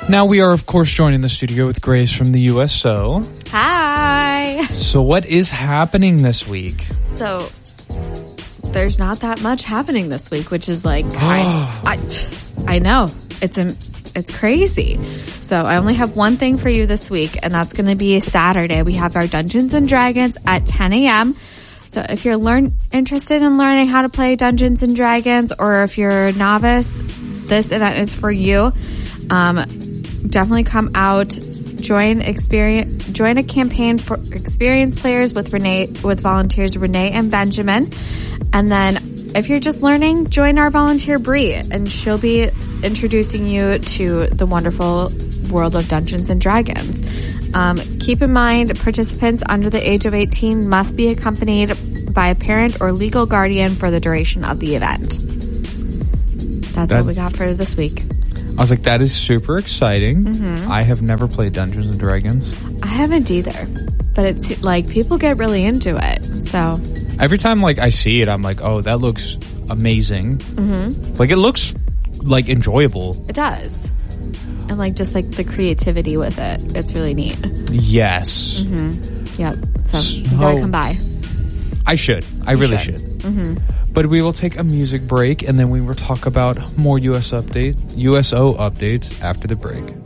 Now we are, of course, joining the studio with Grace from the USO. Hi. So what is happening this week? So there's not that much happening this week, which is like, I know. It's crazy. So I only have one thing for you this week, and that's going to be Saturday. We have our Dungeons and Dragons at 10 a.m. So if you're interested in learning how to play Dungeons and Dragons, or if you're a novice, this event is for you. Definitely come out, join a campaign for experienced players with volunteers Renee and Benjamin. And then if you're just learning, join our volunteer Bree, and she'll be introducing you to the wonderful world of Dungeons and Dragons. Keep in mind, participants under the age of 18 must be accompanied by a parent or legal guardian for the duration of the event. That's what we got for this week. I was like, that is super exciting. Mm-hmm. I have never played Dungeons and Dragons. I haven't either, but it's like people get really into it. So every time like I see it, I'm like, oh, that looks amazing. Mm-hmm. Like it looks like enjoyable. It does. And like just like the creativity with it. It's really neat. Yes. Mm-hmm. Yep. So you gotta come by. I should. I really should. Mm-hmm. But we will take a music break, and then we will talk about more USO updates after the break.